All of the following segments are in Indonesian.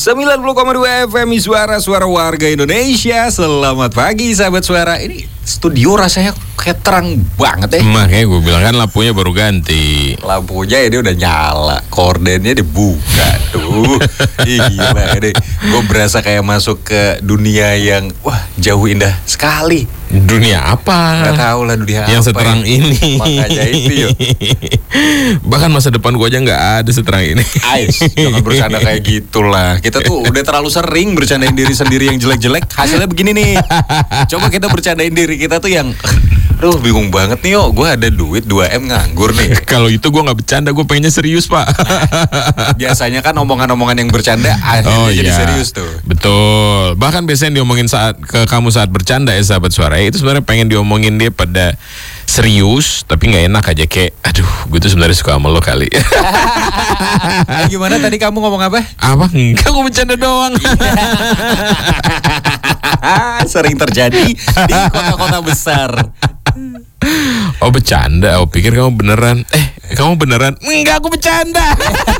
90,2 FM Suara warga Indonesia. Selamat pagi sahabat suara. Ini studio rasanya kayak terang banget ya. Makanya gue bilang kan lampunya baru ganti. Lampunya ini udah nyala, kordennya dibuka tuh. Gila ini. Gue berasa kayak masuk ke dunia yang wah jauh indah sekali. Dunia apa? Gak tahu lah dunia yang apa seterang ini. Makanya itu yuk. Bahkan masa depan gue aja nggak ada seterang ini. Ais, jangan bercanda kayak gitulah. Kita tuh udah terlalu sering bercandain diri sendiri yang jelek-jelek. Hasilnya begini nih. Coba kita bercandain diri kita tuh yang aduh bingung banget nih yo, gue ada duit 2M nganggur nih. Kalau itu gue nggak bercanda, gue pengennya serius pak. Biasanya kan omongan-omongan yang bercanda akhirnya jadi serius tuh. Betul. Bahkan biasanya diomongin saat ke kamu saat bercanda ya sahabat suara, itu sebenarnya pengen diomongin dia pada serius, tapi nggak enak aja kayak, aduh, gue tuh sebenarnya suka sama lo kali. Gimana tadi kamu ngomong apa? Apa? Enggak, gue bercanda doang. Sering terjadi di kota-kota besar. Oh bercanda, oh pikir kamu beneran. Kamu beneran? Enggak, aku bercanda.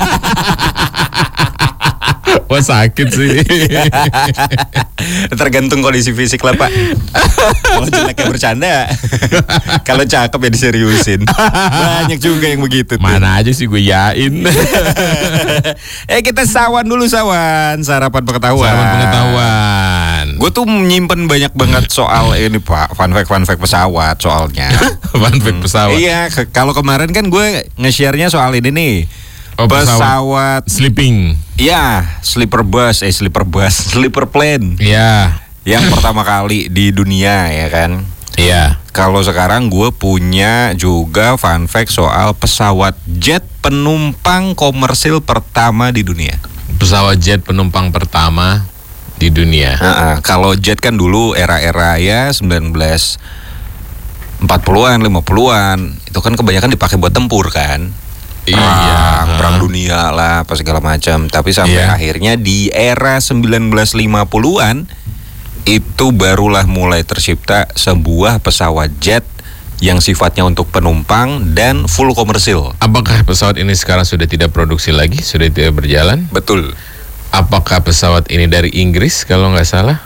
Wah sakit sih. Tergantung kondisi fisik lah pak. Kalau jeleknya bercanda, kalau cakep ya diseriusin. Banyak juga yang begitu tuh. Mana aja sih gue yain. Kita sawan dulu sawan. Sarapan pengetahuan. Gue tuh menyimpan banyak banget soal ini pak. Fun fact pesawat soalnya. Fun fact pesawat. Iya, kalau kemarin kan gue nge-share-nya soal ini nih. Pesawat sleeping. Iya, sleeper plane. Iya. Yang pertama kali di dunia ya kan. Iya. Kalau sekarang gue punya juga fun fact soal pesawat jet penumpang komersil pertama di dunia. Pesawat jet penumpang pertama di dunia. Kalau jet kan dulu era-era ya 1940-an, 50-an. Itu kan kebanyakan dipakai buat tempur kan. Perang dunia lah apa segala macam. Tapi sampai akhirnya di era 1950-an itu barulah mulai tercipta sebuah pesawat jet yang sifatnya untuk penumpang dan full komersil. Apakah pesawat ini sekarang sudah tidak produksi lagi? Sudah tidak berjalan? Betul. Apakah pesawat ini dari Inggris kalau nggak salah?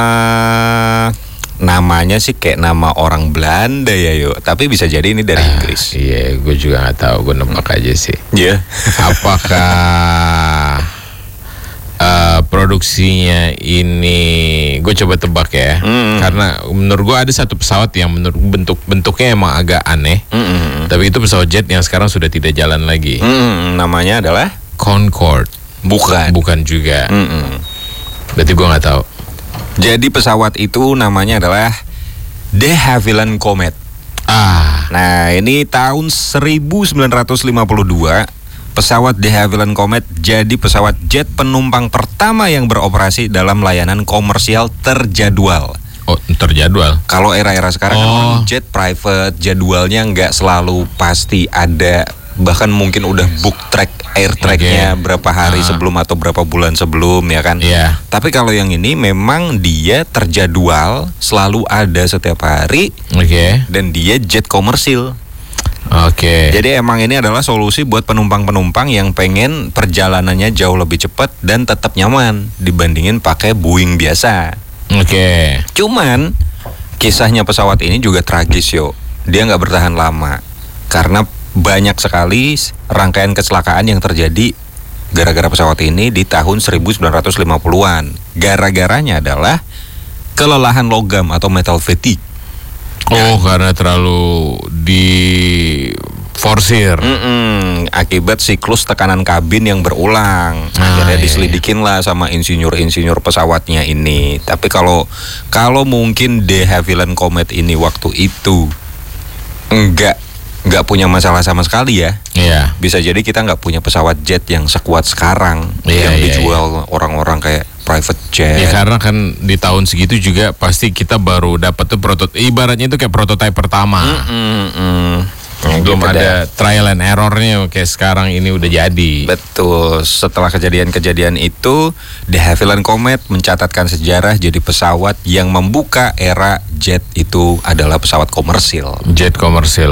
Namanya sih kayak nama orang Belanda ya yuk. Tapi bisa jadi ini dari Inggris. Iya, gue juga nggak tahu. Gue nebak aja sih. Iya. Apakah produksinya ini? Gue coba tebak ya. Karena menurut gue ada satu pesawat yang menurut bentuknya emang agak aneh. Tapi itu pesawat jet yang sekarang sudah tidak jalan lagi. Namanya adalah Concorde. Bukan juga. Berarti gue nggak tahu. Jadi pesawat itu namanya adalah De Havilland Comet. Nah ini tahun 1952 pesawat De Havilland Comet jadi pesawat jet penumpang pertama yang beroperasi dalam layanan komersial terjadwal. Oh, terjadwal. Kalau era-era sekarang kan jet private, jadwalnya nggak selalu pasti ada. Bahkan mungkin udah book track air tracknya berapa hari sebelum atau berapa bulan sebelum ya kan. Tapi kalau yang ini memang dia terjadwal, selalu ada setiap hari. Dan dia jet komersil. Jadi emang ini adalah solusi buat penumpang-penumpang yang pengen perjalanannya jauh lebih cepat dan tetap nyaman dibandingin pakai Boeing biasa. Cuman kisahnya pesawat ini juga tragis yo. Dia nggak bertahan lama karena banyak sekali rangkaian kecelakaan yang terjadi gara-gara pesawat ini di tahun 1950-an. Gara-garanya adalah kelelahan logam atau metal fatigue. Karena terlalu diforsir. Akibat siklus tekanan kabin yang berulang. Akhirnya diselidikin lah sama insinyur-insinyur pesawatnya ini. Tapi kalau mungkin De Havilland Comet ini waktu itu nggak punya masalah sama sekali ya. Bisa jadi kita nggak punya pesawat jet yang sekuat sekarang yang dijual orang-orang kayak private jet. Karena kan di tahun segitu juga pasti kita baru dapat tuh ibaratnya itu kayak prototipe pertama. Belum ada trial and errornya kayak sekarang ini udah jadi. Betul. Setelah kejadian-kejadian itu, De Havilland Comet mencatatkan sejarah jadi pesawat yang membuka era jet itu adalah pesawat komersil. Jet komersil.